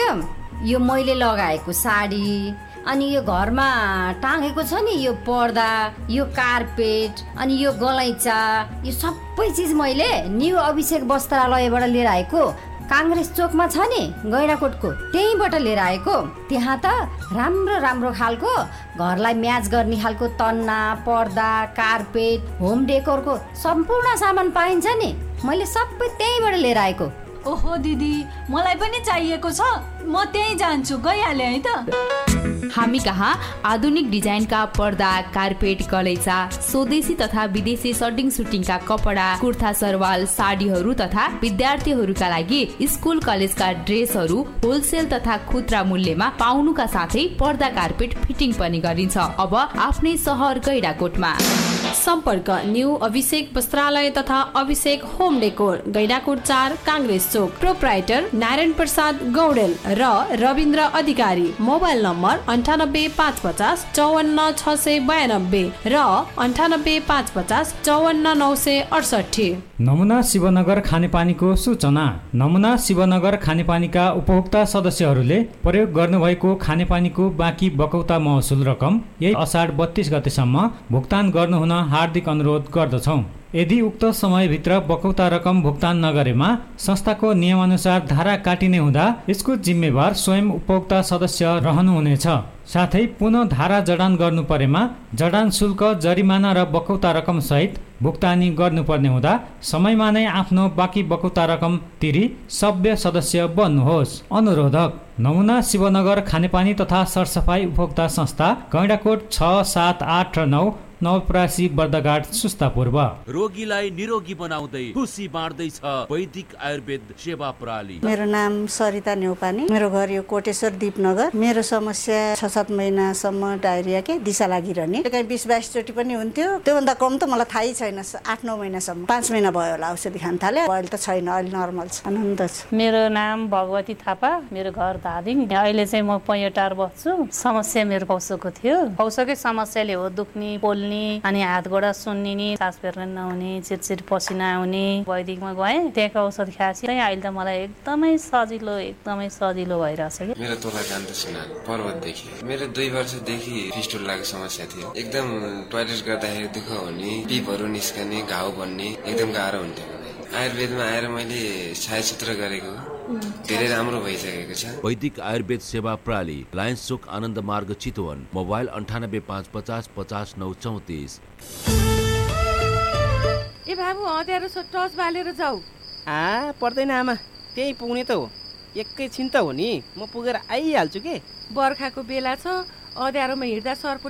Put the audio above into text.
यो मैले लगाएको साडी, अनि यो घरमा टाँगेको छ नि यो पर्दा, यो कार्पेट, अनि यो गलैँचा, यो सबै चिज मैले न्यू अभिषेक वस्त्रालयबाट लिएर आएको। काङ्ग्रेस चोकमा छ नि गैँडाकोटको, त्यहीँबाट लिएर आएको। त्यहाँ त राम्रो राम्रो खालको घरलाई म्याच गर्ने खालको तन्ना, पर्दा, कार्पेट, होम डेकोरको सम्पूर्ण सामान पाइन्छ नि। मैले सबै त्यहीँबाट लिएर आएको। ओहो दिदी, मलाई पनि चाहिएको छ, म त्यहीँ जान्छु, गइहालेँ है त। हामी कहाँ आधुनिक डिजाइनका पर्दा, कार्पेट, गलैँचा, स्वदेशी तथा विदेशी सडिङ सुटिङका कपडा, कुर्ता सरवाल, साडीहरू तथा विद्यार्थीहरूका लागि स्कुल कलेजका ड्रेसहरू होलसेल तथा खुद्रा मूल्यमा पाउनुका साथै पर्दा, कार्पेट फिटिङ पनि गरिन्छ। अब आफ्नै सहर गैँडाकोटमा। सम्पर्क न्यू अभिषेक वस्त्रालय तथा अभिषेक होम डेकोर, गैँडाकोट 4, काङ्ग्रेस चोक। प्रोप्राइटर नारायण प्रसाद गौडेल र रविन्द्र अधिकारी। मोबाइल नम्बर 98 550 54 692 र 98 550 54 968। नमुना शिवनगर खानेपानीको सूचना। नमुना शिवनगर खानेपानीका उपभोक्ता सदस्यहरूले प्रयोग गर्नुभएको खानेपानीको बाँकी बकौता महसुल रकम यही असाढ 32 गतेसम्म भुक्तान गर्नुहुन हार्दिक अनुरोध गर्दछौँ। यदि उक्त समयभित्र बकौता रकम भुक्तान नगरेमा संस्थाको नियमअनुसार धारा काटिने हुँदा यसको जिम्मेवार स्वयं उपभोक्ता सदस्य रहनुहुनेछ। साथै पुनः धारा जडान गर्नु परेमा जडान शुल्क, जरिमाना र बकौता रकम सहित भुक्तानी गर्नुपर्ने हुँदा समयमा नै आफ्नो बाँकी बकौता रकम तिरी सभ्य सदस्य बन्नुहोस्। अनुरोधक नमुना शिवनगर खानेपानी तथा सरसफाई उपभोक्ता संस्था, गैँडाकोट 6, 7, 8 र 9, नवलपरासी, बर्दघाट, सुस्ता पूर्व। रोगीलाई निरोगी बनाउँदै खुसी बाँड्दैछ वैदिक आयुर्वेद सेवा प्रणाली। मेरो नाम सरिता नेउपाने, मेरो घर यो कोटेश्वर दीपनगर। मेरो समस्या 6-7 महिनासम्म डायरिया के दिशा लागिरहने, कहीँ 20-22 चोटि पनि हुन्थ्यो। त्योभन्दा कम त मलाई थाहै छैन। 8-9 महिनासम्म, 5 महिना भयो होला औषधि खान थाले। अहिले त छैन, अहिले नर्मल छ, आनन्द छ। मेरो नाम भगवती थापा, मेरो घर धादिङ। अहिले चाहिँ म पैँटार बस्छु। समस्या मेरो पौसोको थियो। पौसोकै समस्याले हो दुख्ने, पोल्ने, अनि हात गोडा सुन्निने, सास फेर्न नहुने, चिरचिर पसिना आउने। वैदिकमा गएँ, त्यहाँको औषध खाएपछि अहिले त मलाई एकदमै सजिलो भइरहेछ कि। मेरो तोला कान्त सुनार पर्वतदेखि। मेरो 2 वर्षदेखि फिस्टुलाको समस्या थियो। एकदम टोयलेट गर्दाखेरि दुःख हुने, पिपहरू निस्कने, घाउ बन्ने, एकदम गाह्रो हुन्थ्यो। आयुर्वेदमा आएर मैले छायाचित्र गरेको, धेरै राम्रो भइसकेको छ। वैदिक आयुर्वेद सेवा प्रणाली, लायन्स चोक, आनन्द मार्ग, चितवन। मोबाइल 98 550 50 934। ए बाबु, अँध्यारो छ, टर्च बालेर जाऊ। पर्दैन आमा, त्यही पुग्ने त हो। एकैछिन त हो नि, म पुगेर आइहाल्छु के। बर्खाको बेला छ, अँध्यारोमा हिँड्दा सर्प